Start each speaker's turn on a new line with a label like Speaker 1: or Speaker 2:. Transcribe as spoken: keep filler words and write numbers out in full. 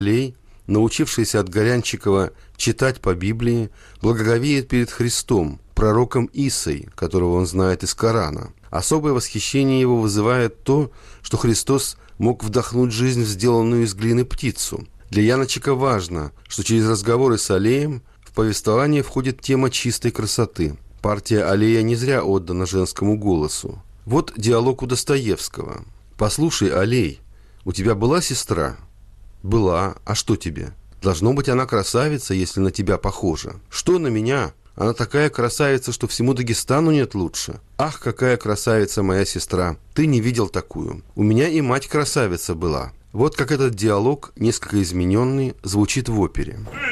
Speaker 1: Алей, научившийся от Горянчикова читать по Библии, благоговеет перед Христом, пророком Исой, которого он знает из Корана. Особое восхищение его вызывает то, что Христос мог вдохнуть жизнь в сделанную из глины птицу. Для Яночика важно, что через разговоры с Алеем в повествование входит тема чистой красоты. Партия Алея не зря отдана женскому голосу. Вот диалог у Достоевского. «Послушай, Алей, у тебя была сестра?» «Была. А что тебе? Должно быть, она красавица, если на тебя похожа». «Что на меня? Она такая красавица, что всему Дагестану нет лучше». «Ах, какая красавица моя сестра! Ты не видел такую. У меня и мать красавица была». Вот как этот диалог, несколько измененный, звучит в опере.